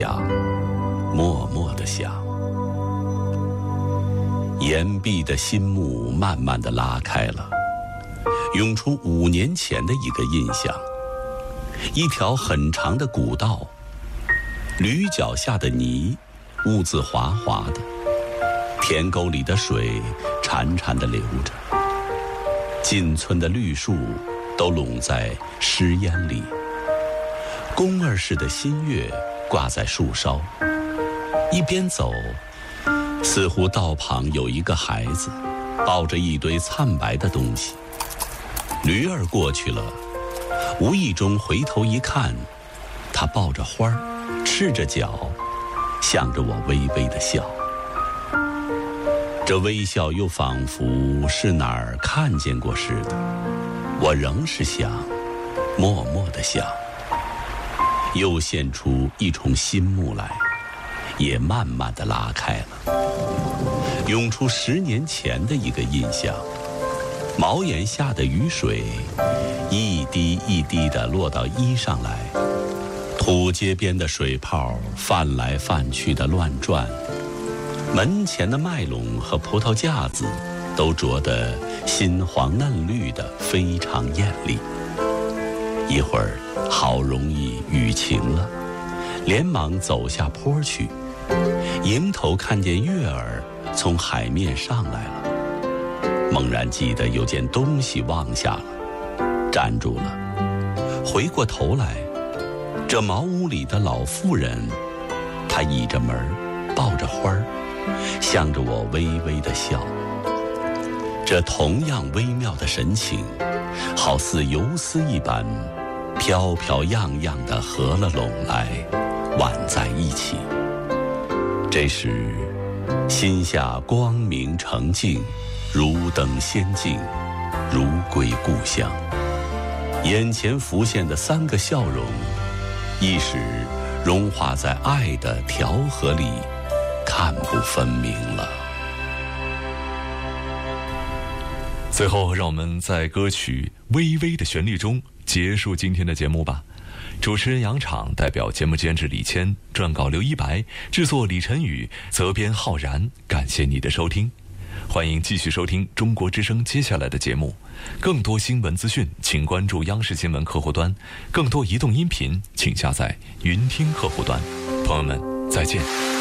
默默地想。岩壁的心幕慢慢地拉开了，涌出5年前的一个印象。一条很长的古道，驴脚下的泥兀自滑滑的，田沟里的水潺潺地流着，近村的绿树都拢在湿烟里，宫儿似的新月挂在树梢。一边走，似乎道旁有一个孩子抱着一堆灿白的东西。驴儿过去了，无意中回头一看，他抱着花儿，赤着脚，向着我微微地笑。这微笑又仿佛是哪儿看见过似的，我仍是想，默默地想。又现出一重新幕来，也慢慢地拉开了，涌出10年前的一个印象。茅檐下的雨水一滴一滴地落到衣上来，土街边的水泡泛来泛去的乱转，门前的麦垄和葡萄架子都着得新黄嫩绿的非常艳丽。一会儿好容易雨晴了，连忙走下坡去，迎头看见月儿从海面上来了，猛然记得有件东西忘下了，站住了，回过头来，这茅屋里的老妇人，她倚着门，抱着花儿，向着我微微地笑。这同样微妙的神情，好似游丝一般，飘飘漾漾地合了拢来，挽在一起。这时心下光明澄净，如登仙境，如归故乡。眼前浮现的3个笑容，一时融化在爱的调和里，看不分明了。 最后让我们在歌曲微微的旋律中结束今天的节目吧。主持人杨昶，代表节目监制李谦，撰稿刘一白，制作李晨宇，责编浩然。感谢你的收听，欢迎继续收听中国之声接下来的节目。更多新闻资讯请关注央视新闻客户端，更多移动音频请下载云听客户端。朋友们再见。